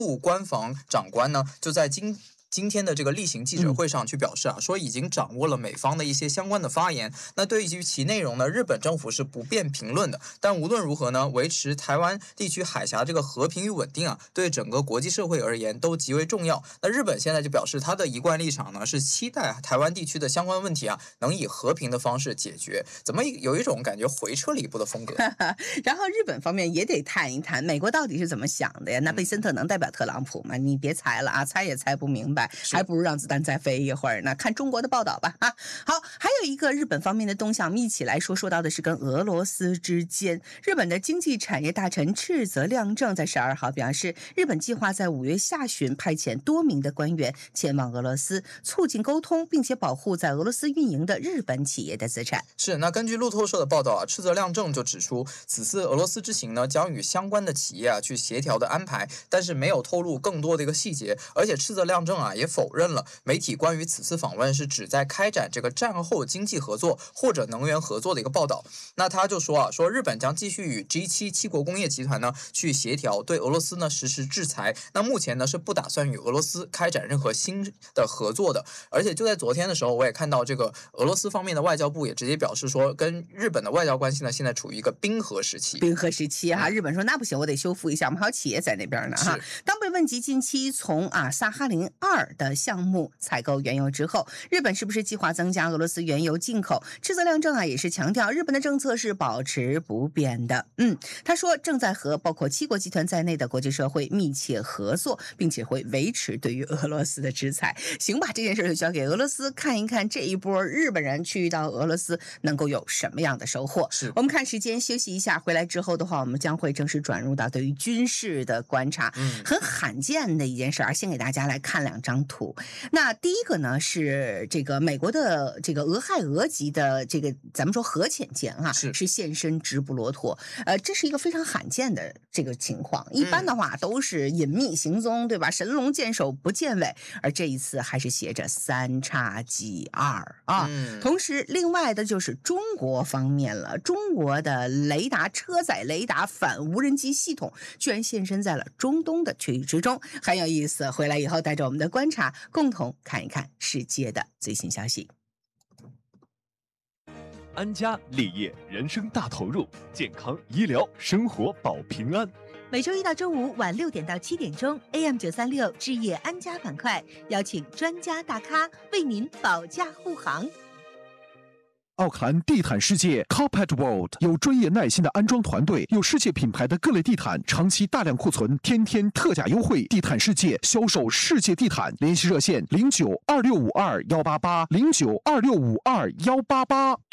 部官房长官呢，就在今天的这个例行记者会上去表示啊，说已经掌握了美方的一些相关的发言。那对于其内容呢，日本政府是不便评论的。但无论如何呢，维持台湾地区海峡这个和平与稳定啊，对整个国际社会而言都极为重要。那日本现在就表示，他的一贯立场呢是期待台湾地区的相关问题啊，能以和平的方式解决。怎么有一种感觉回撤了一步的风格？ 然后日本方面也得谈一谈，美国到底是怎么想的呀？那贝森特能代表特朗普吗？你别猜了啊，猜也猜不明白。还不如让子弹再飞一会儿呢。看中国的报道吧啊。好，还有一个日本方面的动向，我们一起来说到的是跟俄罗斯之间。日本的经济产业大臣赤泽亮正在12号表示，日本计划在5月下旬派遣多名的官员前往俄罗斯，促进沟通，并且保护在俄罗斯运营的日本企业的资产。 是，那根据路透社的报道啊，赤泽亮正就指出，此次俄罗斯之行呢，将与相关的企业啊去协调的安排，但是没有透露更多的一个细节。而且赤泽亮正啊也否认了媒体关于此次访问是旨在开展这个战后经济合作或者能源合作的一个报道。那他就说啊，说日本将继续与 G7 国工业集团呢去协调，对俄罗斯呢实施制裁。那目前呢是不打算与俄罗斯开展任何新的合作的。而且就在昨天的时候，我也看到这个俄罗斯方面的外交部也直接表示说，跟日本的外交关系呢现在处于一个冰河时期。 冰河时期哈，日本说那不行，我得修复一下，我们还有企业在那边呢哈。当被问及近期从萨哈林2的项目采购原油之后，日本是不是计划增加俄罗斯原油进口？赤泽亮正也是强调，日本的政策是保持不变的。他说正在和包括7国集团在内的国际社会密切合作，并且会维持对于俄罗斯的制裁。行吧，这件事就交给俄罗斯看一看，这一波日本人去到俄罗斯能够有什么样的收获。我们看时间休息一下，回来之后的话，我们将会正式转入到对于军事的观察。很罕见的一件事，先给大家来看2张图。那第一个呢是这个美国的这个俄亥俄级的这个咱们说核潜舰是现身直布罗陀。这是一个非常罕见的这个情况，一般的话都是隐秘行踪，对吧？神龙见首不见尾，而这一次还是写着3G2啊。同时另外的就是中国方面了，中国的雷达车载雷达反无人机系统居然现身在了中东的区域之中，很有意思。回来以后带着我们的观察，共同看一看世界的最新消息。 安家立业，人生大投入，健康医疗生活保平安。 每周一到周五晚6点到7点钟 ，AM936 置业安家板块，邀请专家大咖为您保驾护航。 奥克兰地毯世界 Carpet World 有专业耐心的安装团队，有世界品牌的各类地毯，长期大量库存，天天特价优惠。地毯世界销售世界地毯，联系热线09265218880926521888。